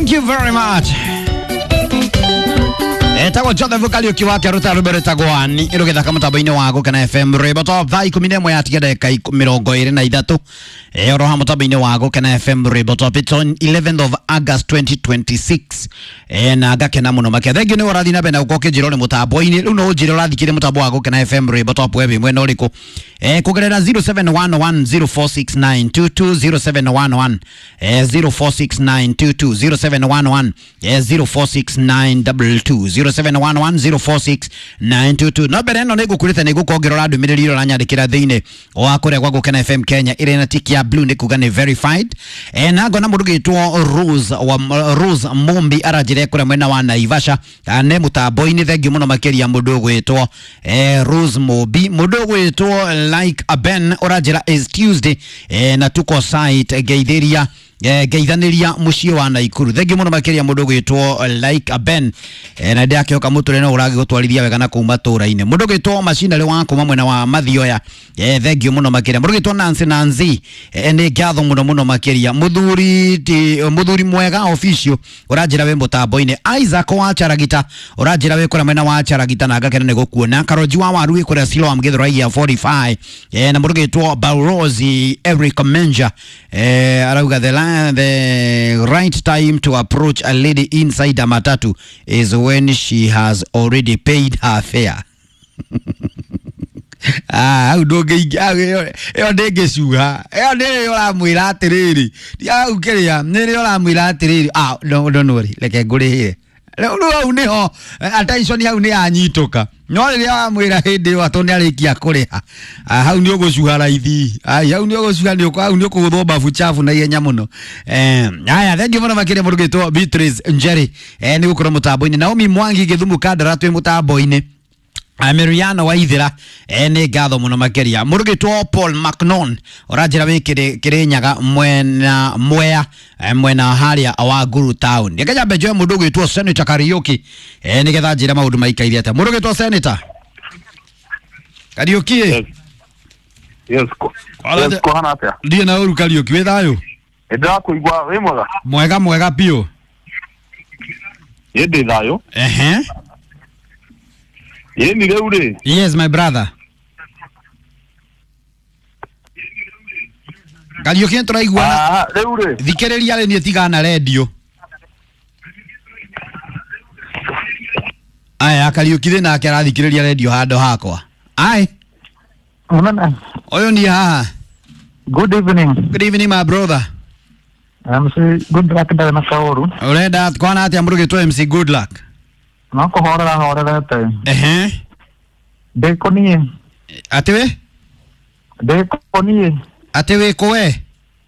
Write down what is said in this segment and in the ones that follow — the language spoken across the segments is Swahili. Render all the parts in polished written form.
Thank you very much. Etago Jothe Vukali ukiwake ruta rubere tagwani irugitha kamutabaini wago kana FM Rebo Top thai 11 yatige deka 23 oroha mutabaini wago kana FM Rebo Top. It's on 11th of August 2026 na gakena muno make thegio ni warathi na bena ukoke jiro ni mutaboini riu no jiro rathikire mutabo wago kana FM Rebo Top webi mwena uriku kugerera 0711046922 0711046922 0711046922 0711046922 no bereno nigukurite nigukongerora ndumiriri iro ranyandikira thiine wa kure gwa Gukena FM Kenya irena tiki ya blue nikuga ni verified nago na mundu gitwo Rose Mombi arajire kure mwena wa Naivasha ne mutaboini thengio muno makiria mundu gwitwo Rose Mombi mundu gwitwo like a Ben orajira is Tuesday na tuko site geithiria geithaniria mucie wa Naikuru thengio muno makiria mundu gwitwo like a Ben na ndiake oka muture no uragi gutwarithia wega na kuma tura-ine mundu gwitwo Macina ri wako mwena wa Mathioya thengio muno makiria mundu gwitwo Nancy ni ngatho muno makiria muthuri mwega official urajira we mutambo-ine Isaac wa Charagita urajira we kura mwena wa Charagita na gakene gukuona Karoji wa Waru kura Siloam Githurai 45 na mundu gwitwo Baurozi Eric Menja arauga the right time to approach a lady inside a matatu is when she has already paid her fare. Yo ndege shuha yo ne oramwira atiriri dia ukiria ne oramwira atiriri don't worry leke nguri here no niho attention hau ni anyitoka no riria wamwira hindi watu ni arikia kuriha hau ni ugushuha raithi hau ni ugushuha ni hau ni ukuthomba buchafu na ihenya muno haya thank you muno makire mundu gitwo Beatrice Njeri ni gukora mutambo-ini Naomi Mwangi Githumu Kandara twi mutambo-ini Miriana Waithira ni ngatho muno makiria mundu gitwo Paul McNon urajira wikire Kirinyaga mwena haria wa Guru Town ngeja bejo mundu gitwo Senator Kariuki ni getha njira maundu maikaithia ta mundu gitwo Senator Kariuki yes ko hana atia ndiye na uru Kariuki we thayo ndira kuigwa we mwega pio yende thayo Yeni reure. Yes, my brother. Kariuki turaiguana. Reure. Thikiriria ni tigana radio. Aya Kariuki thina ake arathikiriria radio hando hakwa. Ai. Mwana. Oyo ni haha. Good evening. Good evening my brother. MC Good Luck na Kaoru. Urenda kwana ati amruge gitwo MC Good Luck. Nako horera te. Dekonie. Atewe? Dekonie. Atewe koe?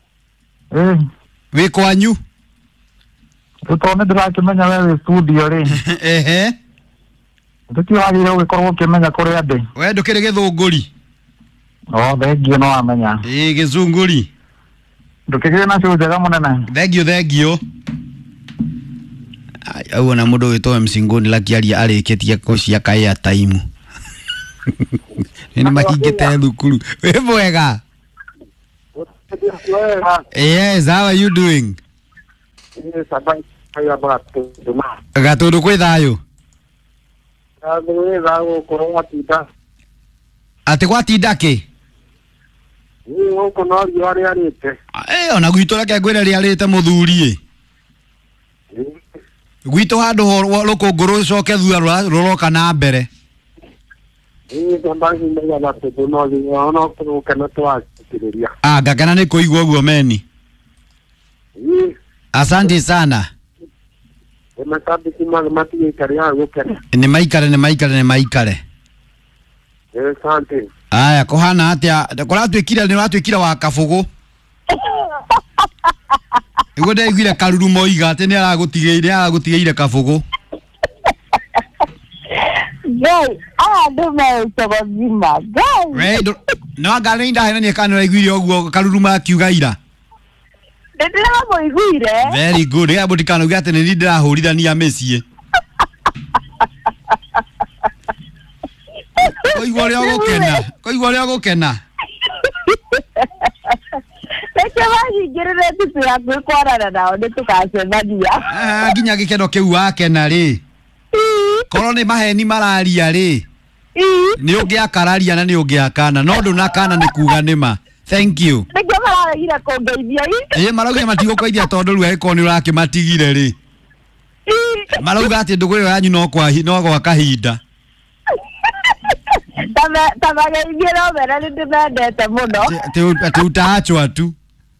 We ko anyu? Utone ndirakimenya wewe studio ri. Tukiwagire ugikorwo ukimenya kuri ande. We ndukire githunguri. Thengio no amenya. Gizunguri. Ndukigire na cio njega munene. Thengio. Au na mundu witwo MC Ngoni lakiaria arikitie kucia kaya time. Ni mahingite thukuru. We mwega? Yes, how are you doing? Yes, Gatundu kwi thayo? Ati gwatinda ki? Uko no riari arite. Ona gwito reke ngwira riarite muthuri gwito handu rukunguru coke thua roroka na mbere ngakena ni kuigua uguo meni asante sana ni maikare aya kuhana atia kuratwikira wa Kabugu Ego ndaiguire Karuru moiga ati ni aragutigeire Kabugu Gai, ndume utogozima. Gai. No agarinda hena ni kana raiguire oguo Karuru makiuga ira. Ndira moiguire. Very good. Ya botikana uga ati ni ndirahurithania mecie. Koigwa ria gukena. reke bahingĩrĩre tutu ya kwĩkwarana nao nĩtũgacemania. Nginya gĩkeno kĩu wakena rĩ. Korwo nĩ maheni mararia rĩ. Nĩ ũngĩakararia na nĩ ũngĩakana. No ndũnakana nĩ kuga nĩma. Thank you. Nĩkĩo mararegire kũngeithia. Marauga matigũkũgeithia tondũ rĩu angĩkorwo nĩ ũrakĩmatigire rĩ. Marauga atĩ ndũgũ ĩyo yanyu no gwa kahinda. Tabageithie no mera nĩndĩmendete mũno. Atĩ utaachwa tu.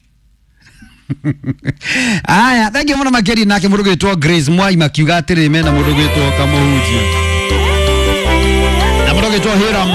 Aya, thank you mũno makĩria nake mũndũ gwĩtwo Grace Mwai makiuga atĩrĩ mena mũndũ gwĩtwo Kamũhunjia. Na mũndũ gwĩtwo Hira